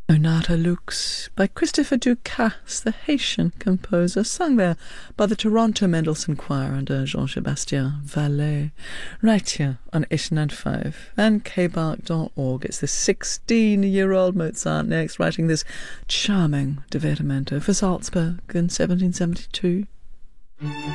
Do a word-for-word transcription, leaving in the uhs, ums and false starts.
Sonata Lux by Christopher Ducasse, the Haitian composer, sung there by the Toronto Mendelssohn Choir under Jean-Sébastien Vallet, right here on eighty nine point five and k bark dot org. It's the sixteen-year-old Mozart next, writing this charming divertimento for Salzburg in seventeen seventy-two.